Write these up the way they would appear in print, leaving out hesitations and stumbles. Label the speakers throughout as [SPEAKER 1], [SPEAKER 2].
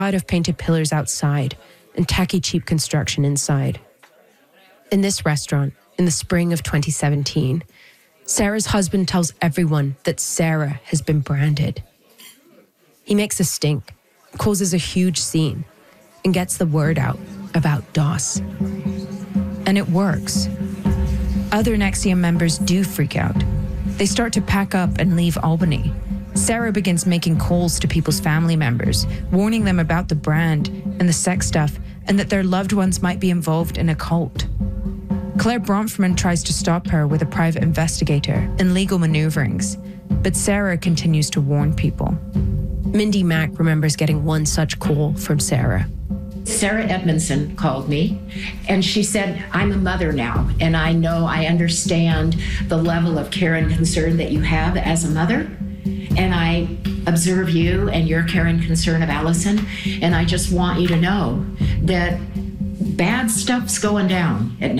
[SPEAKER 1] of painted pillars outside and tacky cheap construction inside. In this restaurant, in the spring of 2017, Sarah's husband tells everyone that Sarah has been branded. He makes a stink, causes a huge scene, and gets the word out about DOS. And it works. Other NXIVM members do freak out. They start to pack up and leave Albany. Sarah begins making calls to people's family members, warning them about the brand and the sex stuff, and that their loved ones might be involved in a cult. Claire Bronfman tries to stop her with a private investigator and legal maneuverings, but Sarah continues to warn people. Mindy Mack remembers getting one such call from Sarah.
[SPEAKER 2] Sarah Edmondson called me, and she said, I'm a mother now, and I understand the level of care and concern that you have as a mother, and I observe you and your care and concern of Allison, and I just want you to know that bad stuff's going down at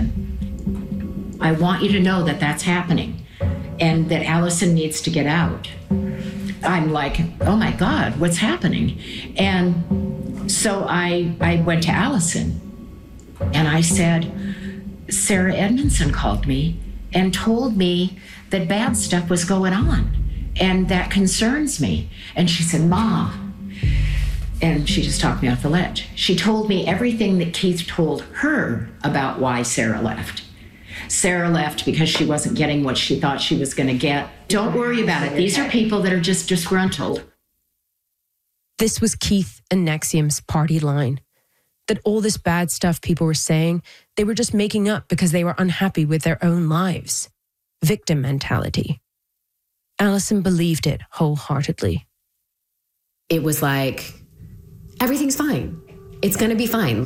[SPEAKER 2] NXIVM. I want you to know that that's happening, and that Allison needs to get out. I'm like, oh my God, what's happening? And so I went to Allison and I said, Sarah Edmondson called me and told me that bad stuff was going on and that concerns me. And she said, Ma, and she just talked me off the ledge. She told me everything that Keith told her about why Sarah left. Sarah left because she wasn't getting what she thought she was going to get. Don't worry about it. These are people that are just disgruntled.
[SPEAKER 1] This was Keith and NXIVM's party line. That all this bad stuff people were saying, they were just making up because they were unhappy with their own lives. Victim mentality. Allison believed it wholeheartedly.
[SPEAKER 3] It was like, everything's fine. It's going to be fine.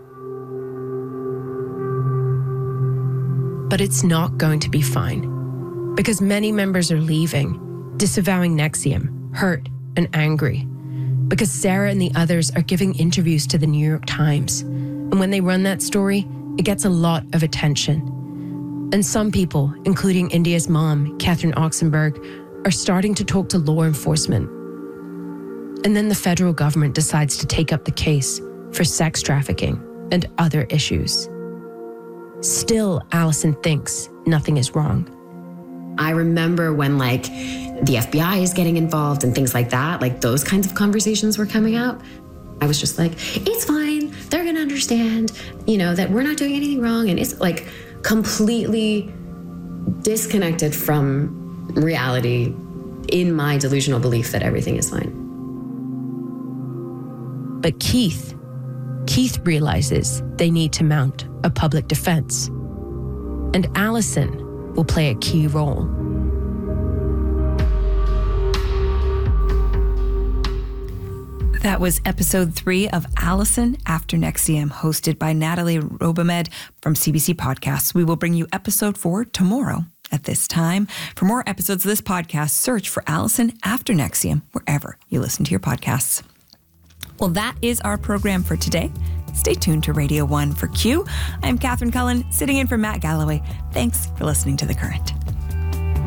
[SPEAKER 1] But it's not going to be fine, because many members are leaving, disavowing NXIVM, hurt and angry, because Sarah and the others are giving interviews to the New York Times. And when they run that story, it gets a lot of attention. And some people, including India's mom, Catherine Oxenberg, are starting to talk to law enforcement. And then the federal government decides to take up the case for sex trafficking and other issues. Still, Allison thinks nothing is wrong.
[SPEAKER 3] I remember when the FBI is getting involved and things like that, those kinds of conversations were coming up. I was just like, it's fine. They're going to understand, that we're not doing anything wrong. And it's completely disconnected from reality in my delusional belief that everything is fine.
[SPEAKER 1] But Keith realizes they need to mount a public defense. And Allison will play a key role.
[SPEAKER 4] That was episode 3 of Allison After NXIVM, hosted by Natalie Robomed from CBC Podcasts. We will bring you episode 4 tomorrow at this time. For more episodes of this podcast, search for Allison After NXIVM wherever you listen to your podcasts. Well, that is our program for today. Stay tuned to Radio 1 for Q. I'm Catherine Cullen, sitting in for Matt Galloway. Thanks for listening to The Current.